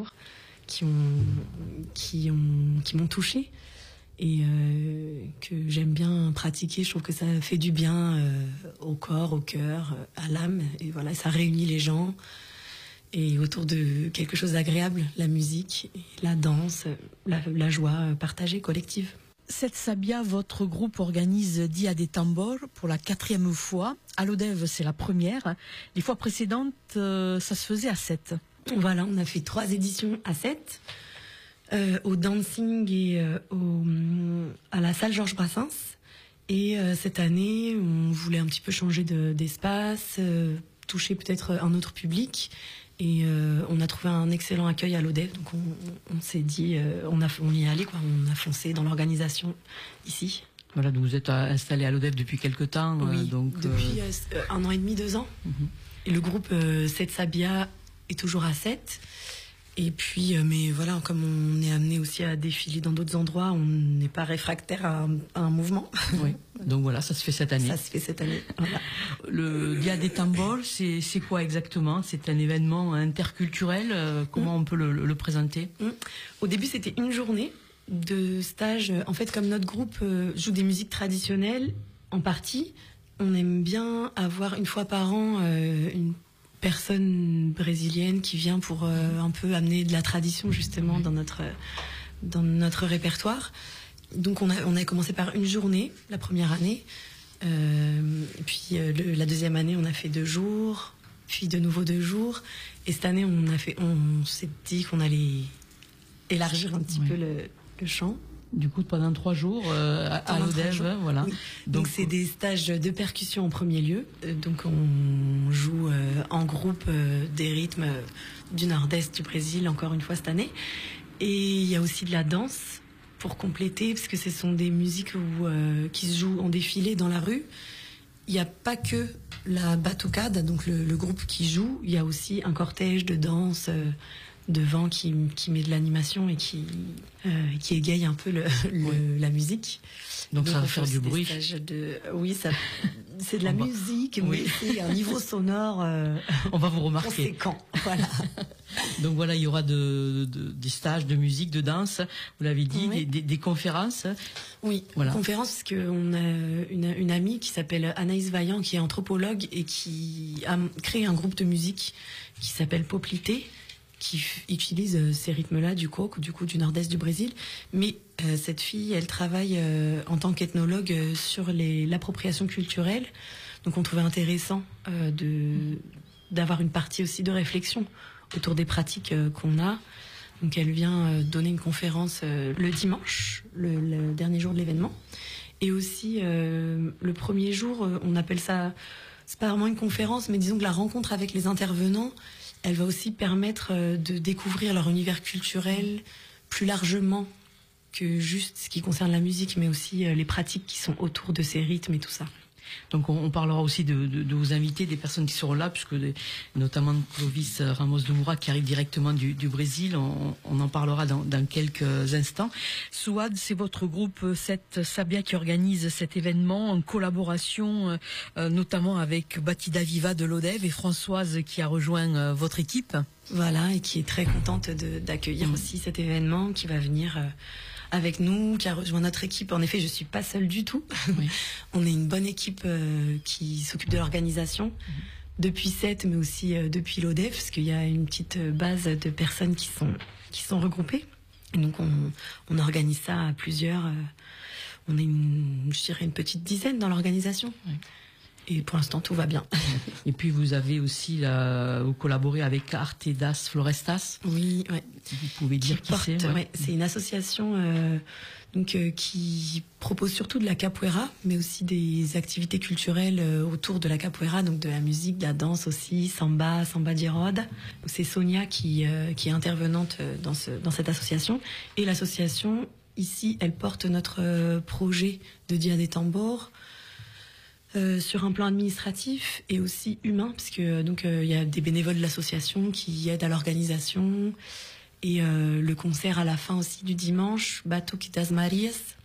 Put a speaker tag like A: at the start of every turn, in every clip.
A: jours qui m'ont touchée et que j'aime bien pratiquer. Je trouve que ça fait du bien au corps, au cœur, à l'âme. Et voilà, ça réunit les gens et autour de quelque chose d'agréable, la musique, la danse, la joie partagée, collective.
B: Cette Sabia, votre groupe organise Dia des Tambors pour la 4e fois. À l'Odève, c'est la première. Les fois précédentes, ça se faisait à 7.
A: Voilà, on a fait 3 éditions à 7, au dancing et à la salle Georges Brassens. Et cette année, on voulait un petit peu changer d'espace, toucher peut-être un autre public. Et on a trouvé un excellent accueil à l'Odève, donc on s'est dit, on y est allé, quoi. On a foncé dans l'organisation ici.
B: Voilà, donc vous êtes installé à l'Odève depuis quelque temps.
A: Oui,
B: donc,
A: depuis 1 an et demi, 2 ans. Et le groupe 7 Sabia est toujours à 7. Et puis, mais voilà, comme on est amené aussi à défiler dans d'autres endroits, on n'est pas réfractaire à un mouvement.
B: Oui. Donc voilà, ça se fait cette année.
A: Ça se fait cette année. Voilà.
B: Le Dia des Tambors, c'est quoi exactement? C'est un événement interculturel. Comment on peut le présenter?
A: Au début, c'était une journée de stage. En fait, comme notre groupe joue des musiques traditionnelles, en partie, on aime bien avoir une fois par an une personne brésilienne qui vient pour un peu amener de la tradition justement dans notre répertoire. Donc on a commencé par une journée la première année, puis la deuxième année on a fait 2 jours, puis de nouveau 2 jours, et cette année on s'est dit qu'on allait élargir un petit peu le champ.
B: Du coup, pendant 3 jours à l'Odève, voilà.
A: Oui. Donc c'est des stages de percussion en premier lieu. Donc on joue en groupe des rythmes du nord-est du Brésil, encore une fois cette année. Et il y a aussi de la danse pour compléter, parce que ce sont des musiques qui se jouent en défilé dans la rue. Il n'y a pas que la batucada, donc le groupe qui joue. Il y a aussi un cortège de danse devant qui met de l'animation et qui égaye un peu la musique.
B: Donc ça va faire du bruit.
A: Oui, c'est de la musique, mais c'est un niveau sonore.
B: On va vous remarquer.
A: Conséquent, voilà.
B: Donc voilà, il y aura des stages de musique, de danse. Vous l'avez dit, oui. des conférences.
A: Oui, voilà. Conférences parce qu'on a une amie qui s'appelle Anaïs Vaillant, qui est anthropologue et qui a créé un groupe de musique qui s'appelle Poplité, qui utilise ces rythmes-là du coco, du nord-est du Brésil. Mais cette fille, elle travaille en tant qu'ethnologue sur l'appropriation culturelle. Donc on trouvait intéressant d'avoir une partie aussi de réflexion autour des pratiques qu'on a. Donc elle vient donner une conférence le dimanche, le dernier jour de l'événement. Et aussi le premier jour, on appelle ça, c'est pas vraiment une conférence, mais disons que la rencontre avec les intervenants, elle va aussi permettre de découvrir leur univers culturel plus largement que juste ce qui concerne la musique, mais aussi les pratiques qui sont autour de ces rythmes et tout ça.
B: Donc on parlera aussi de vos invités, des personnes qui seront là, puisque notamment Clovis Ramos de Moura qui arrive directement du Brésil, on en parlera dans quelques instants. Souad, c'est votre groupe 7 Sabia qui organise cet événement en collaboration notamment avec Batida Viva de l'Odève et Françoise qui a rejoint votre équipe.
A: Voilà, et qui est très contente d'accueillir aussi cet événement, qui va venir avec nous, qui a rejoint notre équipe. En effet, je suis pas seule du tout. Oui. On est une bonne équipe qui s'occupe de l'organisation depuis 7, mais aussi depuis l'Odève, parce qu'il y a une petite base de personnes qui sont regroupées. Et donc on organise ça à plusieurs. On est je dirais une petite dizaine dans l'organisation. Oui. Et pour l'instant, tout va bien.
B: Et puis, vous avez aussi, vous collaborez avec Artedas Florestas.
A: Oui, ouais.
B: Vous pouvez dire qui c'est?
A: Ouais. C'est une association qui propose surtout de la capoeira, mais aussi des activités culturelles autour de la capoeira, donc de la musique, de la danse aussi, samba de roda. C'est Sonia qui est intervenante dans cette association. Et l'association, ici, elle porte notre projet de Dia des Tambors, sur un plan administratif et aussi humain, parce que donc il y a des bénévoles de l'association qui aident à l'organisation et le concert à la fin aussi du dimanche, Batuque das Marias,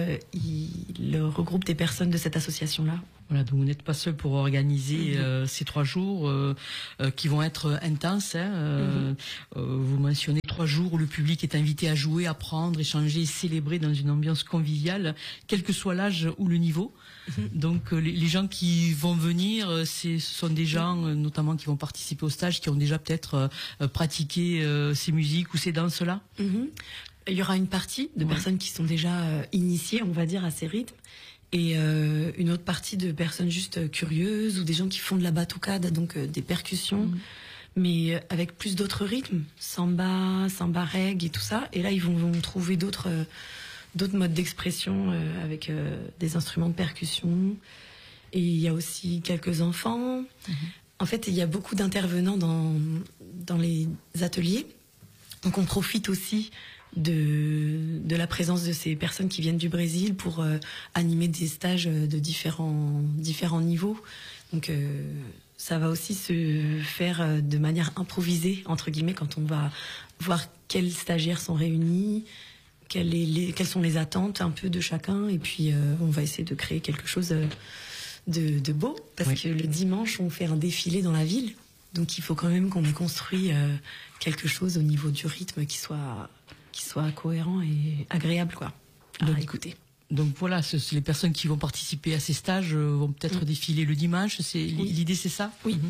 A: il regroupe des personnes de cette association-là.
B: Voilà, donc vous n'êtes pas seul pour organiser ces 3 jours qui vont être intenses. Vous mentionnez 3 jours où le public est invité à jouer, apprendre, échanger, célébrer dans une ambiance conviviale, quel que soit l'âge ou le niveau. Donc les gens qui vont venir, ce sont des gens notamment qui vont participer au stage, qui ont déjà peut-être pratiqué ces musiques ou ces danses-là.
A: Il y aura une partie de personnes qui sont déjà initiées, on va dire, à ces rythmes, et une autre partie de personnes juste curieuses ou des gens qui font de la batucade, donc des percussions, mais avec plus d'autres rythmes, samba, reggae et tout ça. Et là, ils vont trouver d'autres modes d'expression avec des instruments de percussion. Et il y a aussi quelques enfants. En fait, il y a beaucoup d'intervenants dans les ateliers. Donc on profite aussi de la présence de ces personnes qui viennent du Brésil pour animer des stages de différents niveaux. Donc ça va aussi se faire de manière improvisée, entre guillemets, quand on va voir quels stagiaires sont réunis, quelles sont les attentes un peu de chacun, et puis on va essayer de créer quelque chose de beau, parce que le dimanche on fait un défilé dans la ville, donc il faut quand même qu'on ait construit quelque chose au niveau du rythme qui soit cohérent et agréable à écouter.
B: Donc voilà, les personnes qui vont participer à ces stages vont peut-être défiler le dimanche. L'idée, c'est ça.
A: Oui.